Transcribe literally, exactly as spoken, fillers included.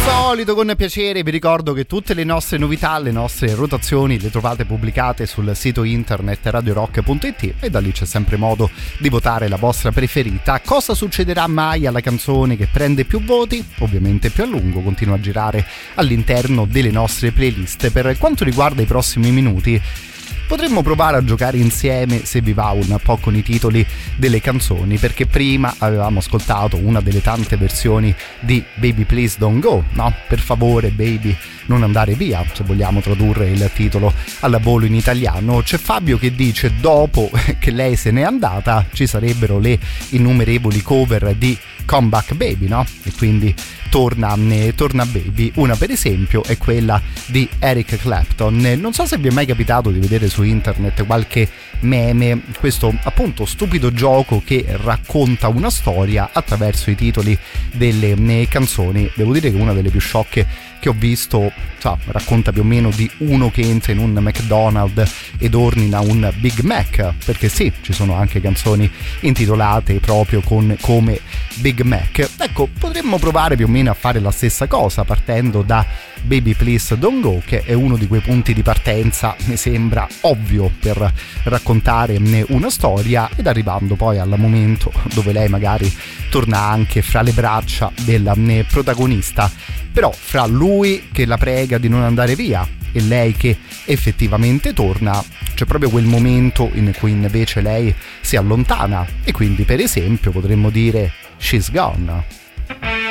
solito, con piacere vi ricordo che tutte le nostre novità, le nostre rotazioni le trovate pubblicate sul sito internet radio rock punto it e da lì c'è sempre modo di votare la vostra preferita. Cosa succederà mai alla canzone che prende più voti? Ovviamente più a lungo continua a girare all'interno delle nostre playlist. Per quanto riguarda i prossimi minuti, potremmo provare a giocare insieme, se vi va, un po' con i titoli delle canzoni, perché prima avevamo ascoltato una delle tante versioni di Baby Please Don't Go, no? Per favore baby non andare via, se vogliamo tradurre il titolo al volo in italiano. C'è Fabio che dice: dopo che lei se n'è andata ci sarebbero le innumerevoli cover di Comeback Baby, no? E quindi torna, eh, torna Baby. Una per esempio è quella di Eric Clapton. Non so se vi è mai capitato di vedere su internet qualche meme, questo appunto stupido gioco che racconta una storia attraverso i titoli delle eh, canzoni. Devo dire che una delle più sciocche che ho visto, so, racconta più o meno di uno che entra in un McDonald's ed ordina un Big Mac, perché sì, ci sono anche canzoni intitolate proprio con, come Big Mac. Ecco, potremmo provare più o meno a fare la stessa cosa partendo da Baby Please Don't Go, che è uno di quei punti di partenza, mi sembra ovvio, per raccontare una storia, ed arrivando poi al momento dove lei magari torna anche fra le braccia della protagonista, però fra lui che la prega di non andare via e lei che effettivamente torna c'è proprio quel momento in cui invece lei si allontana, e quindi per esempio potremmo dire She's Gone.